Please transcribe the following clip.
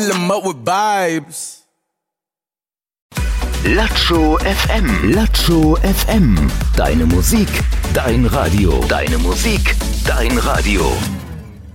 'em up with vibes. Latscho FM. Latscho FM. Deine Musik, dein Radio. Deine Musik, dein Radio.